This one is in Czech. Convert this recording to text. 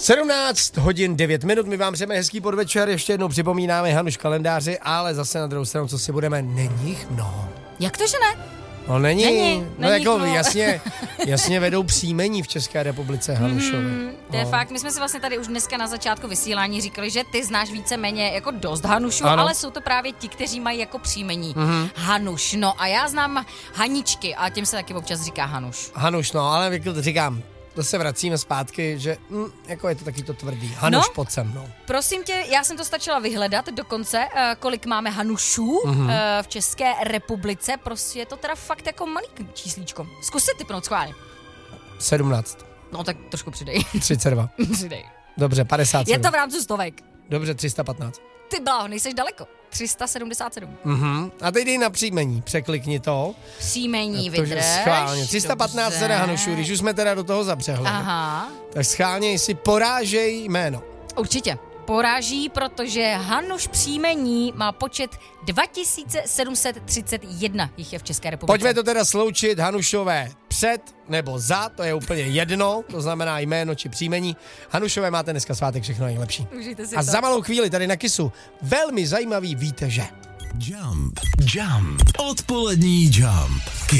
17 hodin 9 minut, my vám přejeme hezký podvečer, ještě jednou připomínáme Hanuš kalendáři, ale zase na druhou stranu, co si budeme, není jich mnoho. Jak to, že ne? No není no jako no. jasně vedou příjmení v České republice Hanušovi. To je fakt, my jsme si vlastně tady už dneska na začátku vysílání říkali, že ty znáš víceméně jako dost Hanušů, ano. ale jsou to právě ti, kteří mají jako příjmení Hanuš. No a já znám Haničky a těm se taky občas říká Hanuš. Hanuš, no, ale jak říkám, to se vracíme zpátky, že jako je to taky to tvrdý. Hanuš pod se mnou. Prosím tě, já jsem to stačila vyhledat dokonce, kolik máme Hanušů v České republice. Prostě je to teda fakt jako malý číslíčko. Zkus si typnout schválně. 17. No tak trošku přidej. 32. Přidej. Dobře, 57. Je to v rámci stovek. Dobře, 315. Ty bláho, nejseš daleko. 377. A teď dej na příjmení, překlikni to. Příjmení vydrž. Schválně. 315 teda Hanušů, když už jsme teda do toho zabřehli. Aha. Tak schválně si porážej jméno. Určitě. Poráží, protože Hanuš příjmení má počet 2731 jich je v České republice. Pojďme to teda sloučit, Hanušové před nebo za, to je úplně jedno, to znamená jméno či příjmení. Hanušové, máte dneska svátek, všechno nejlepší. Užijte si A to. za malou chvíli tady na Kisu velmi zajímavý víte, že. Jump. Odpolední Jump.